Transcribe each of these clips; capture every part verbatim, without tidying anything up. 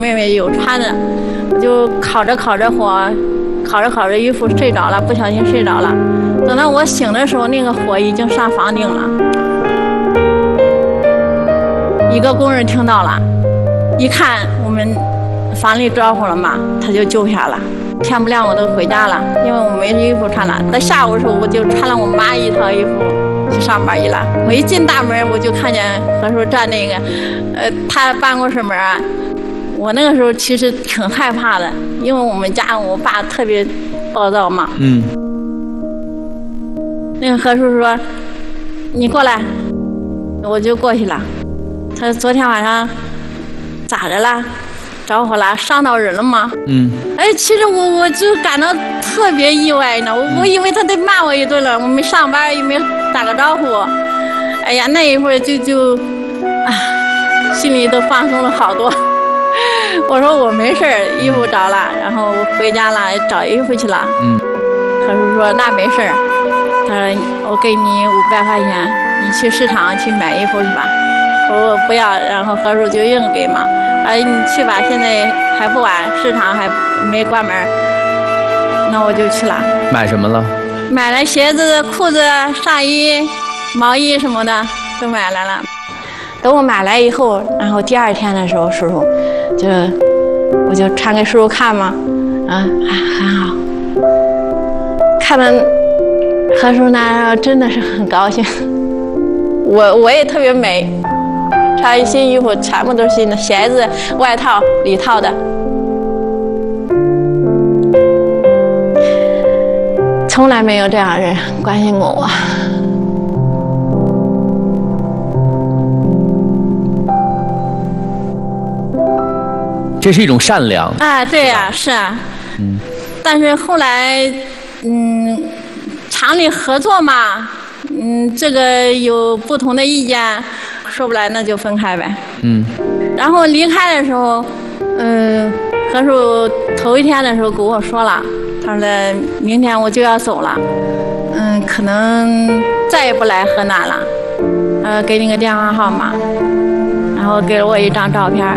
妹妹有穿的，我就烤着烤着火，烤着烤着衣服睡着了，不小心睡着了。等到我醒的时候，那个火已经上房顶了。一个工人听到了，一看我们房里着火了嘛，他就救下了。天不亮我都回家了，因为我没衣服穿了。到下午的时候，我就穿了我妈一套衣服去上班去了。我一进大门，我就看见何叔站那个，呃，他办公室门啊。我那个时候其实挺害怕的，因为我们家我爸特别暴躁嘛。 嗯。 那个何叔说：“你过来。”我就过去了。他说：“昨天晚上咋的了？着火了？伤到人了吗？” 嗯。 哎，其实我我就感到特别意外呢。我我以为他得骂我一顿了，我没上班也没打个招呼。哎呀，那一会儿就就啊，心里都放松了好多。我说我没事儿，衣服着了，然后我回家了找衣服去了。 嗯。 何叔说那没事儿，他说我给你五百块钱，你去市场去买衣服去吧。我说我不要，然后何叔就硬给嘛。哎，你去吧，现在还不晚，市场还没关门。那我就去了。 买什么了？ 买了鞋子、裤子、上衣、毛衣什么的都买来了。等我买来以后，然后第二天的时候，叔叔就我就穿给叔叔看嘛，啊，还很好。看了何叔呢，真的是很高兴。我我也特别美，穿新衣服全部都是新的，鞋子、外套、里套的。从来没有这样人关心过我。 这是一种善良啊，对呀、啊，是啊。 嗯。 但是后来，嗯，厂里合作嘛，嗯，这个有不同的意见，说不来那就分开呗。 嗯。 然后离开的时候，嗯，何叔头一天的时候跟我说了，他说明天我就要走了，嗯，可能再也不来河南了，呃，给你个电话号码，然后给了我一张照片。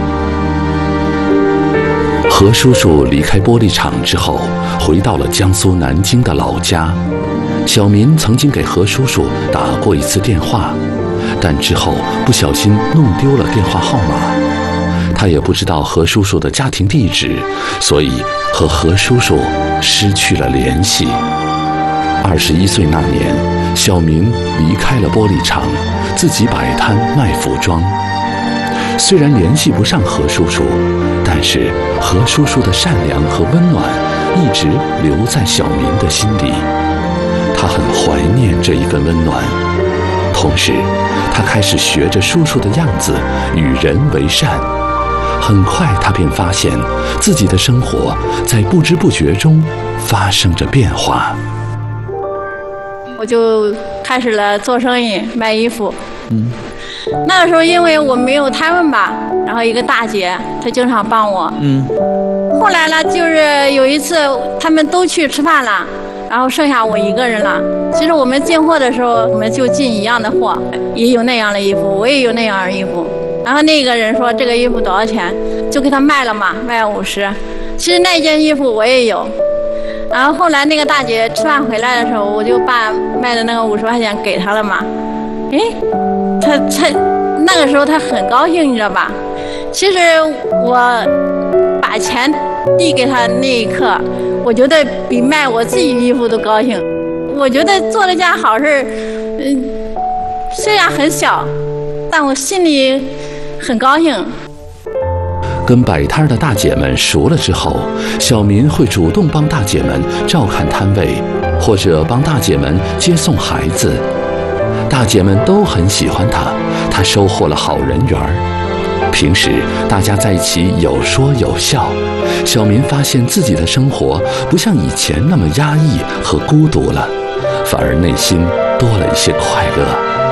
何叔叔离开玻璃厂之后，回到了江苏南京的老家。小民曾经给何叔叔打过一次电话，但之后不小心弄丢了电话号码。他也不知道何叔叔的家庭地址，所以和何叔叔失去了联系。二十一岁那年，小民离开了玻璃厂，自己摆摊卖服装。虽然联系不上何叔叔，但是何叔叔的善良和温暖一直留在小民的心里。他很怀念这一份温暖，同时他开始学着叔叔的样子与人为善。很快他便发现自己的生活在不知不觉中发生着变化。 我就开始了做生意，卖衣服。 嗯。 那个时候因为我没有摊位吧，然后一个大姐她经常帮我。 嗯。 后来呢，就是有一次他们都去吃饭了，然后剩下我一个人了。其实我们进货的时候，我们就进一样的货，也有那样的衣服，我也有那样的衣服。然后那个人说这个衣服多少钱，就给他卖了嘛，卖五十。其实那件衣服我也有。然后后来那个大姐吃饭回来的时候，我就把卖的那个五十块钱给她了嘛。哎，她她那个时候她很高兴，你知道吧？其实我把钱递给她那一刻，我觉得比卖我自己衣服都高兴。我觉得做了件好事，嗯，虽然很小，但我心里很高兴。 跟摆摊的大姐们熟了之后，小民会主动帮大姐们照看摊位，或者帮大姐们接送孩子。大姐们都很喜欢他，他收获了好人缘儿。平时大家在一起有说有笑，小民发现自己的生活不像以前那么压抑和孤独了，反而内心多了一些快乐。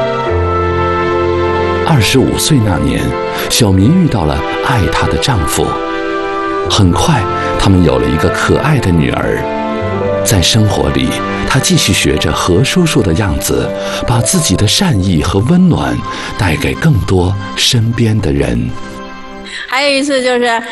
二十五岁那年，小民遇到了爱她的丈夫。很快，他们有了一个可爱的女儿。在生活里，她继续学着何叔叔的样子，把自己的善意和温暖带给更多身边的人。 还有一次就是